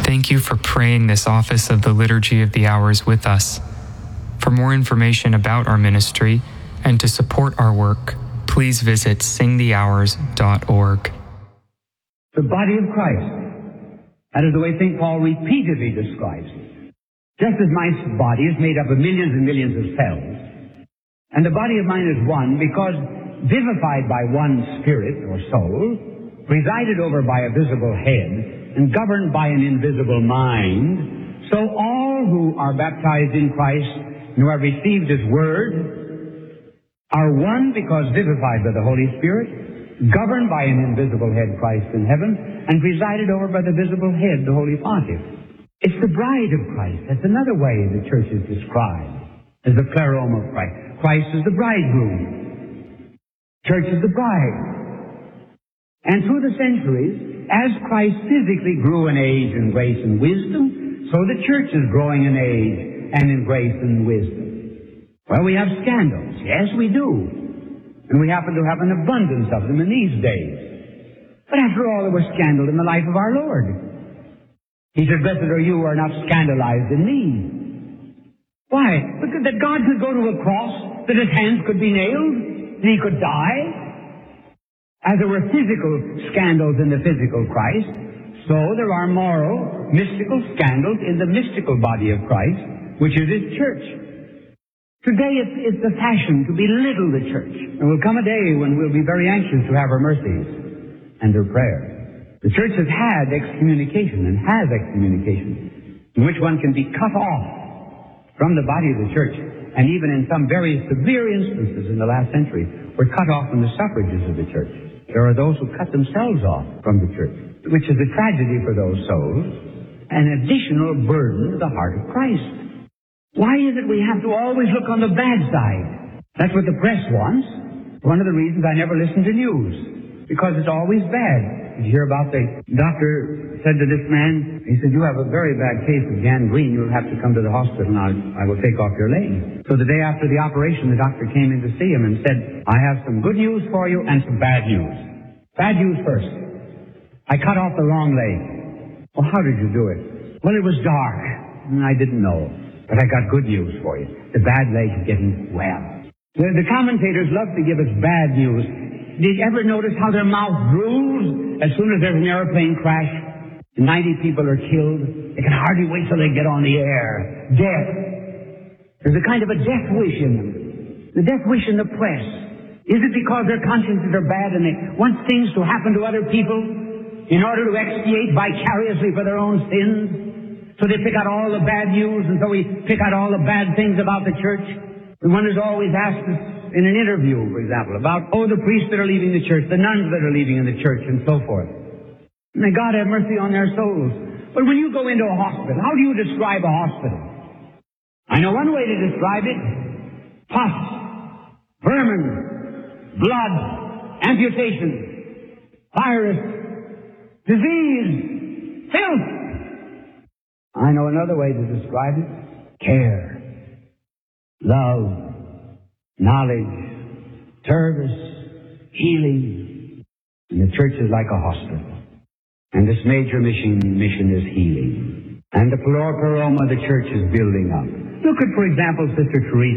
Thank you for praying this office of the Liturgy of the Hours with us. For more information about our ministry and to support our work, please visit singthehours.org. The body of Christ. That is the way St. Paul repeatedly describes it. Just as my body is made up of millions and millions of cells, and the body of mine is one because vivified by one spirit or soul, presided over by a visible head, and governed by an invisible mind, so all who are baptized in Christ and who have received His Word are one because vivified by the Holy Spirit, governed by an invisible head, Christ in heaven, and presided over by the visible head, the Holy Pontiff. It's the bride of Christ. That's another way the Church is described as the pleroma of Christ. Christ is the bridegroom. Church is the bride. And through the centuries, as Christ physically grew in age and grace and wisdom, so the Church is growing in age and in grace and wisdom. Well, we have scandals. Yes, we do. And we happen to have an abundance of them in these days. But after all, there was scandal in the life of our Lord. He said, "Blessed are you who are not scandalized in me." Why? Because that God could go to a cross, that His hands could be nailed, that He could die. As there were physical scandals in the physical Christ, so there are moral, mystical scandals in the mystical body of Christ, which is His church. Today it's the fashion to belittle the church. There will come a day when we'll be very anxious to have her mercies and her prayers. The church has had excommunication and has excommunication, in which one can be cut off from the body of the church, and even in some very severe instances in the last century, were cut off from the suffrages of the church. There are those who cut themselves off from the church, which is a tragedy for those souls, an additional burden to the heart of Christ. Why is it we have to always look on the bad side? That's what the press wants. One of the reasons I never listen to news, because it's always bad. Did you hear about the doctor said to this man, he said, "You have a very bad case of gangrene. You'll have to come to the hospital and I will take off your leg." So the day after the operation, the doctor came in to see him and said, "I have some good news for you and some bad news. Bad news first. I cut off the wrong leg." "Well, how did you do it?" "Well, it was dark and I didn't know. But I got good news for you. The bad leg is getting well." The commentators love to give us bad news. Did you ever notice how their mouth drools as soon as there's an airplane crash? 90 people are killed. They can hardly wait till they get on the air. Death. There's a kind of a death wish in them. The death wish in the press. Is it because their consciences are bad and they want things to happen to other people in order to expiate vicariously for their own sins? So they pick out all the bad news, and so we pick out all the bad things about the church. And one is always asked us in an interview, for example, about, the priests that are leaving the church, the nuns that are leaving in the church, and so forth. May God have mercy on their souls. But when you go into a hospital, how do you describe a hospital? I know one way to describe it. Pus, vermin, blood, amputation, virus, disease, filth. I know another way to describe it. Care, love, knowledge, service, healing. And the church is like a hospital. And this major mission is healing. And the pleroma of the church is building up. Look at, for example, Sister Teresa.